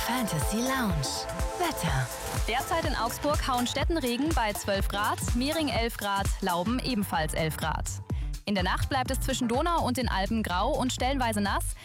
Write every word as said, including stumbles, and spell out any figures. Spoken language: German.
Fantasy Lounge. Wetter. Derzeit in Augsburg Hauenstetten Regen bei zwölf Grad, Mehring elf Grad, Lauben ebenfalls elf Grad. In der Nacht bleibt es zwischen Donau und den Alpen grau und stellenweise nass.